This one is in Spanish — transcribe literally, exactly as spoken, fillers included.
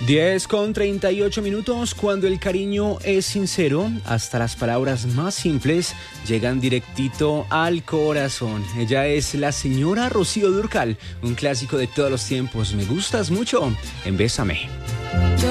diez con treinta y ocho minutos, cuando el cariño es sincero, hasta las palabras más simples llegan directito al corazón. Ella es la señora Rocío Dúrcal, un clásico de todos los tiempos. Me gustas mucho en Bésame.